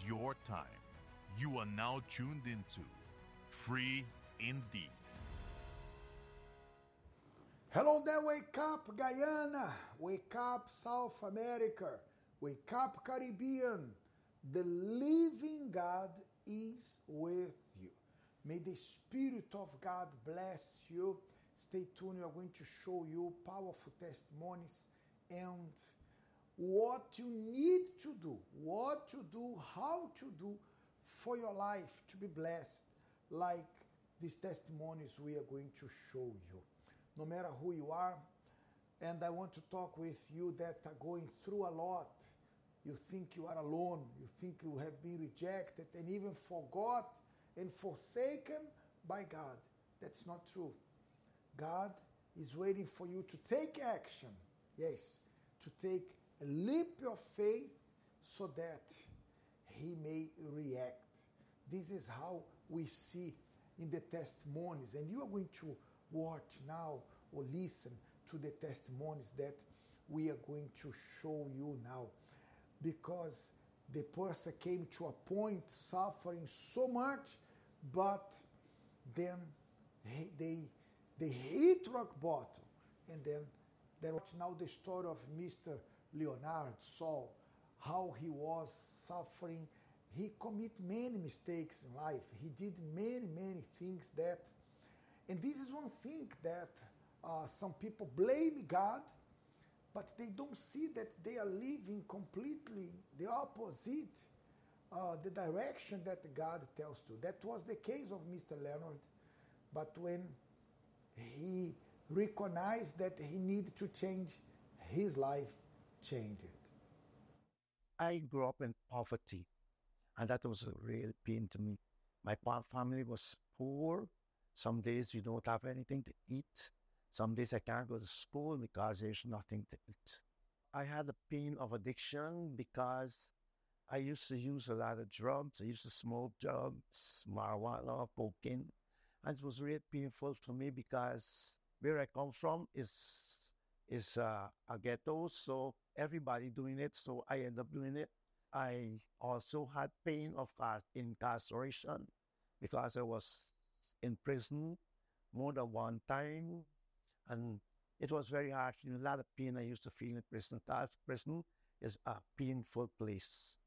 your time. You are now tuned into Free Indeed. Hello there, wake up Guyana, wake up South America, wake up Caribbean. The living God is with you. May the Spirit of God bless you. Stay tuned, we are going to show you powerful testimonies and what you need to do, how to do for your life to be blessed, like these testimonies we are going to show you. No matter who you are, and I want to talk with you that are going through a lot. You think you are alone, you think you have been rejected and even forgot and forsaken by God. That's not true. God is waiting for you to take action, yes, to take a leap of faith so that He may react. This is how we see in the testimonies, and you are going to watch now or listen to the testimonies that we are going to show you now, because the person came to a point suffering so much, but then they hit rock bottom, and then watch now the story of Mr. Leonard Saul, how he was suffering. He committed many mistakes in life. He did many things that, and this is one thing that some people blame God, but they don't see that they are living completely the opposite, the direction that God tells to. That was the case of Mr. Leonard, but when he recognized that he needed to change, his life changed. I grew up in poverty, and that was a real pain to me. My family was poor. Some days you don't have anything to eat. Some days I can't go to school because there's nothing to eat. I had a pain of addiction because I used to use a lot of drugs. I used to smoke drugs, marijuana, cocaine. And it was really painful to me because where I come from is a ghetto, so everybody doing it, so I end up doing it. I also had pain of incarceration because I was in prison more than one time, and it was very hard. A lot of pain I used to feel in prison because prison is a painful place.